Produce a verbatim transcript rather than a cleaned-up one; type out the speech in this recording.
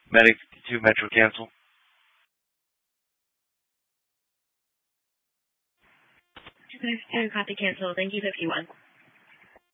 Medic fifty-two, Metro cancel. two fifty-two, copy cancel. Thank you, fifty-one.